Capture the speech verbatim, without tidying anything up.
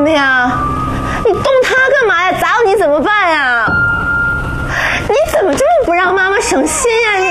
么呀？你动他干嘛呀？砸了你怎么办呀？你怎么这么不让妈妈省心呀你？